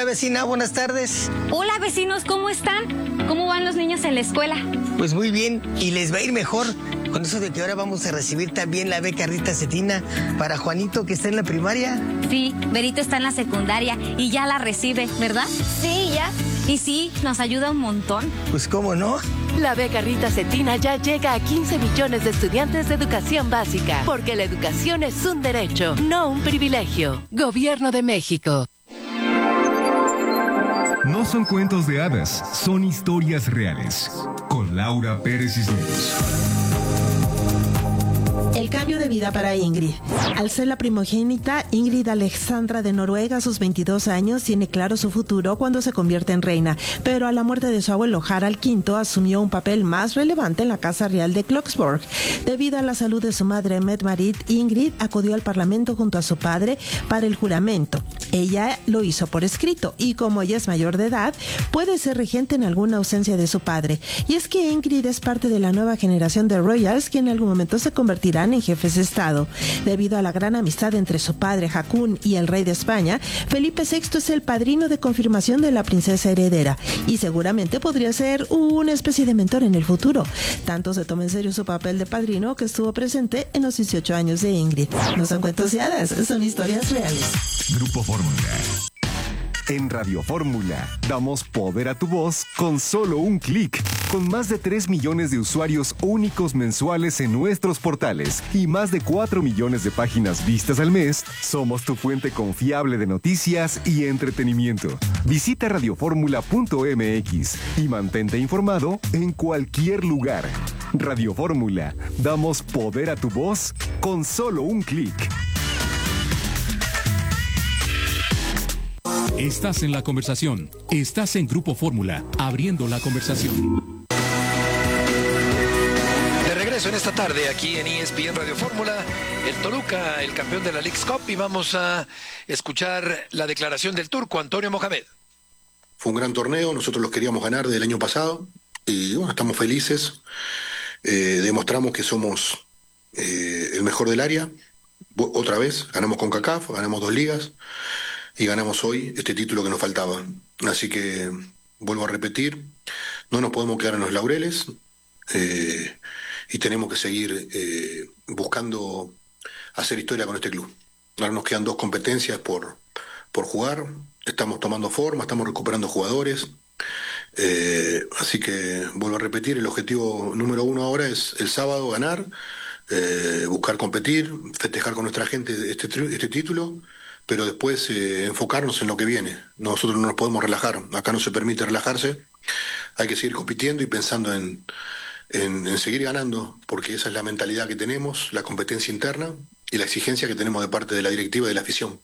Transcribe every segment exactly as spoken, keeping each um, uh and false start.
vecina, buenas tardes. Hola, vecinos, ¿cómo están? ¿Cómo van los niños en la escuela? Pues muy bien, y les va a ir mejor con eso de que ahora vamos a recibir también la beca Rita Cetina para Juanito, que está en la primaria. Sí, Berito está en la secundaria y ya la recibe, ¿verdad? Sí, ya. Y sí, nos ayuda un montón. Pues cómo no. La beca Rita Cetina ya llega a quince millones de estudiantes de educación básica, porque la educación es un derecho, no un privilegio. Gobierno de México. No son cuentos de hadas, son historias reales. Con Laura Pérez Cisneros. El cambio de vida para Ingrid. Al ser la primogénita, Ingrid Alexandra de Noruega, a sus veintidós años, tiene claro su futuro cuando se convierte en reina. Pero a la muerte de su abuelo Harald quinto, asumió un papel más relevante en la Casa Real de Kloksborg. Debido a la salud de su madre, Mette-Marit, Ingrid acudió al Parlamento junto a su padre para el juramento. Ella lo hizo por escrito y como ella es mayor de edad, puede ser regente en alguna ausencia de su padre. Y es que Ingrid es parte de la nueva generación de royals que en algún momento se convertirán en jefes de Estado. Debido a la gran amistad entre su padre Haakon y el rey de España, Felipe sexto es el padrino de confirmación de la princesa heredera y seguramente podría ser una especie de mentor en el futuro. Tanto se toma en serio su papel de padrino que estuvo presente en los dieciocho años de Ingrid. No son cuentos de hadas, son historias reales. Grupo Fórmula. En Radio Fórmula, damos poder a tu voz con solo un clic. Con más de tres millones de usuarios únicos mensuales en nuestros portales y más de cuatro millones de páginas vistas al mes, somos tu fuente confiable de noticias y entretenimiento. Visita radioformula punto m x y mantente informado en cualquier lugar. Radio Fórmula, damos poder a tu voz con solo un clic. Estás en la conversación. Estás en Grupo Fórmula, abriendo la conversación. De regreso en esta tarde aquí en E S P N Radio Fórmula, el Toluca, el campeón de la Leagues Cup, y vamos a escuchar la declaración del turco Antonio Mohamed. Fue un gran torneo, nosotros los queríamos ganar del año pasado y bueno, estamos felices. Eh, demostramos que somos eh, el mejor del área. Otra vez, ganamos con CONCACAF, ganamos dos ligas. Y ganamos hoy este título que nos faltaba. Así que, vuelvo a repetir, no nos podemos quedar en los laureles eh, y tenemos que seguir eh, buscando hacer historia con este club. Ahora nos quedan dos competencias por, por jugar, estamos tomando forma, estamos recuperando jugadores. Eh, así que, vuelvo a repetir, el objetivo número uno ahora es el sábado ganar, eh, buscar competir, festejar con nuestra gente este, este título, pero después eh, enfocarnos en lo que viene. Nosotros no nos podemos relajar, acá no se permite relajarse, hay que seguir compitiendo y pensando en, en, en seguir ganando, porque esa es la mentalidad que tenemos, la competencia interna y la exigencia que tenemos de parte de la directiva y de la afición.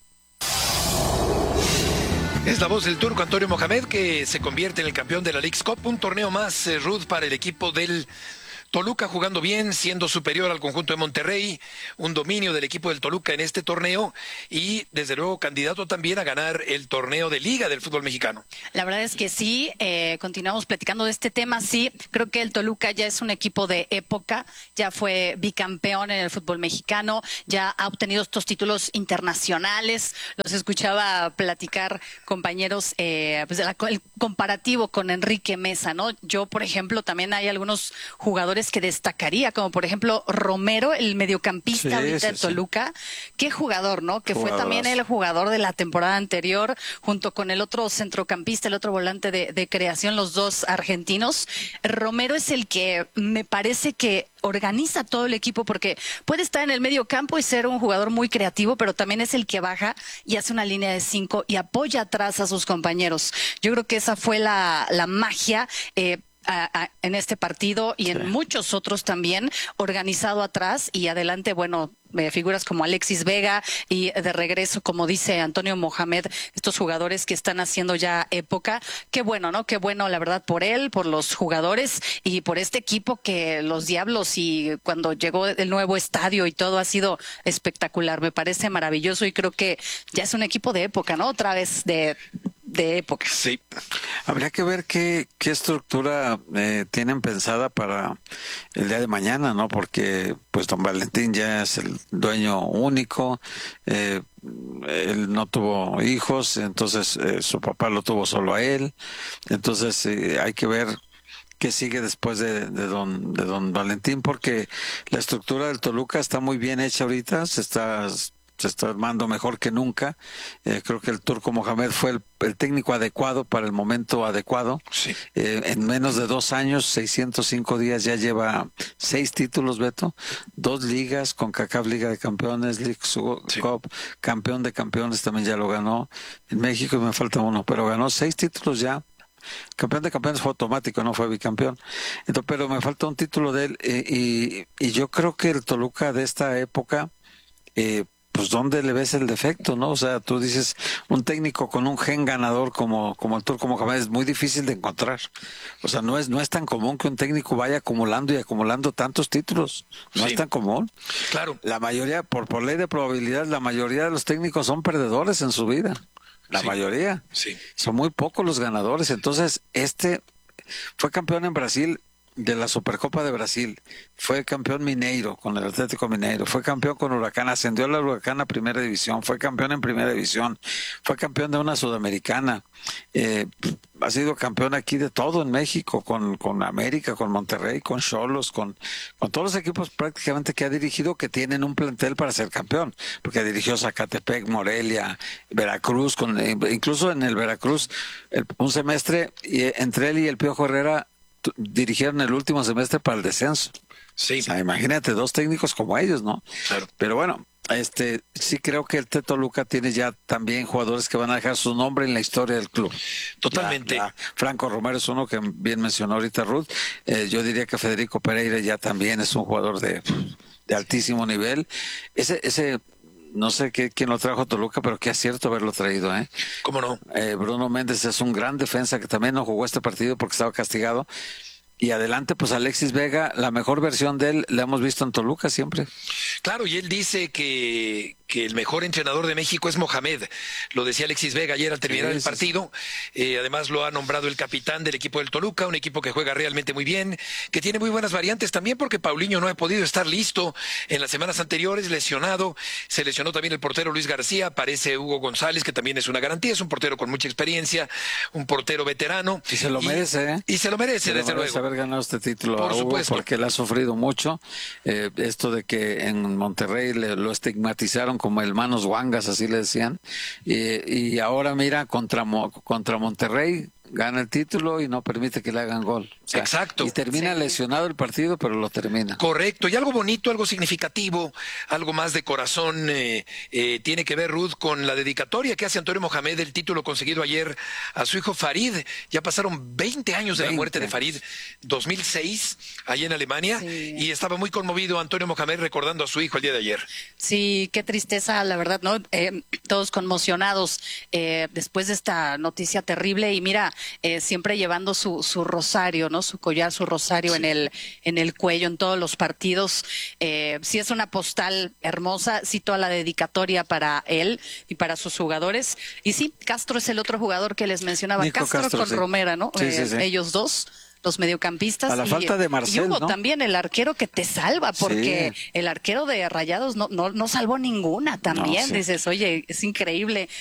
Es la voz del turco Antonio Mohamed, que se convierte en el campeón de la Leagues Cup, un torneo más, eh, Ruth, para el equipo del Toluca, jugando bien, siendo superior al conjunto de Monterrey, un dominio del equipo del Toluca en este torneo y desde luego candidato también a ganar el torneo de Liga del fútbol mexicano. La verdad es que sí, eh, continuamos platicando de este tema, sí, creo que el Toluca ya es un equipo de época, ya fue bicampeón en el fútbol mexicano, ya ha obtenido estos títulos internacionales, los escuchaba platicar compañeros, eh, pues de la, el comparativo con Enrique Mesa, ¿no? Yo, por ejemplo, también hay algunos jugadores que destacaría, como por ejemplo Romero, el mediocampista sí, ahorita sí, de Toluca. Sí. Qué jugador, ¿no? Que Jugadoras. Fue también el jugador de la temporada anterior, junto con el otro centrocampista, el otro volante de, de creación, los dos argentinos. Romero es el que me parece que organiza todo el equipo, porque puede estar en el medio campo y ser un jugador muy creativo, pero también es el que baja y hace una línea de cinco y apoya atrás a sus compañeros. Yo creo que esa fue la, la magia eh, A, a, en este partido y en sí. muchos otros también, organizado atrás y adelante, bueno, eh, figuras como Alexis Vega y de regreso, como dice Antonio Mohamed, estos jugadores que están haciendo ya época. Qué bueno, ¿no? Qué bueno, la verdad, por él, por los jugadores y por este equipo que los Diablos, y cuando llegó el nuevo estadio y todo ha sido espectacular. Me parece maravilloso y creo que ya es un equipo de época, ¿no? Otra vez de de época. Sí. Habría que ver qué, qué estructura eh, tienen pensada para el día de mañana, ¿no? Porque pues don Valentín ya es el dueño único, eh, él no tuvo hijos, entonces eh, su papá lo tuvo solo a él, entonces eh, hay que ver qué sigue después de, de don de don Valentín, porque la estructura del Toluca está muy bien hecha ahorita, se está se está armando mejor que nunca. Eh, creo que el Turco Mohamed fue el, el técnico adecuado para el momento adecuado. Sí. Eh, en menos de dos años, seiscientos cinco días, ya lleva seis títulos, Beto, dos ligas, con CONCACAF Liga de Campeones, League Sí. Cup, campeón de campeones también ya lo ganó. En México me falta uno, pero ganó seis títulos ya. Campeón de campeones fue automático, no fue bicampeón. Entonces, pero me falta un título de él eh, y, y yo creo que el Toluca de esta época, eh, pues ¿dónde le ves el defecto, no? O sea, tú dices, un técnico con un gen ganador como, como el Turco Mohamed es muy difícil de encontrar. O sea, no es, no es tan común que un técnico vaya acumulando y acumulando tantos títulos. No Sí. es tan común. Claro. La mayoría, por, por ley de probabilidad, la mayoría de los técnicos son perdedores en su vida. La Sí. mayoría. Sí. Son muy pocos los ganadores. Entonces, este fue campeón en Brasil de la Supercopa de Brasil, fue campeón Mineiro con el Atlético Mineiro, fue campeón con Huracán, ascendió a la Huracán a Primera División, fue campeón en Primera División, fue campeón de una Sudamericana, eh, ha sido campeón aquí de todo en México, con, con América, con Monterrey, con Xolos, con, con todos los equipos prácticamente que ha dirigido que tienen un plantel para ser campeón, porque dirigió Zacatepec, Morelia, Veracruz, con, incluso en el Veracruz, el, un semestre y, entre él y el Piojo Herrera dirigieron el último semestre para el descenso. Sí. O sea, imagínate, dos técnicos como ellos, ¿no? Claro. Pero bueno, este sí creo que el Toluca tiene ya también jugadores que van a dejar su nombre en la historia del club. Totalmente. Ya, ya. Franco Romero es uno que bien mencionó ahorita Ruth. Eh, yo diría que Federico Pereira ya también es un jugador de, de altísimo nivel. Ese, ese no sé qué, quién lo trajo a Toluca, pero qué acierto haberlo traído, ¿eh? ¿Cómo no? Eh, Bruno Méndez es un gran defensa que también no jugó este partido porque estaba castigado. Y adelante, pues Alexis Vega, la mejor versión de él la hemos visto en Toluca siempre. Claro, y él dice que, que el mejor entrenador de México es Mohamed. Lo decía Alexis Vega ayer al terminar Sí, el sí, partido. Eh, además lo ha nombrado el capitán del equipo del Toluca, un equipo que juega realmente muy bien, que tiene muy buenas variantes también porque Paulinho no ha podido estar listo en las semanas anteriores, lesionado. Se lesionó también el portero Luis García, aparece Hugo González, que también es una garantía, es un portero con mucha experiencia, un portero veterano. Y se lo merece, ¿eh? Y se lo merece, Se lo desde merece luego. haber ganado este título Por a Hugo supuesto. porque él ha sufrido mucho. Eh, esto de que en Monterrey le, lo estigmatizaron como el manos guangas, así le decían. Y, y ahora mira, contra, Mo- contra Monterrey gana el título y no permite que le hagan gol. O sea, Exacto. Y termina Sí. lesionado el partido, pero lo termina. Correcto, y algo bonito, algo significativo, algo más de corazón, eh, eh, tiene que ver, Ruth, con la dedicatoria que hace Antonio Mohamed del título conseguido ayer a su hijo Farid. Ya pasaron veinte años de la veinte muerte de Farid, dos mil seis, allá en Alemania, Sí. y estaba muy conmovido Antonio Mohamed recordando a su hijo el día de ayer. Sí, qué tristeza, la verdad, ¿no? Eh, todos conmocionados eh, después de esta noticia terrible y mira, eh, siempre llevando su, su rosario, ¿no? Su collar, su rosario Sí. en el en el cuello en todos los partidos. Eh, sí es una postal hermosa, sí toda la dedicatoria para él y para sus jugadores. Y sí, Castro es el otro jugador que les mencionaba, Nico Castro, Castro, con sí. Romera, ¿no? Sí, sí, Eh, sí. Ellos dos. Los mediocampistas. A la y, falta de Marcel, y Hugo ¿no? también, el arquero que te salva, porque Sí. el arquero de Rayados no, no, no salvó ninguna también. No, sí. Dices, oye, es increíble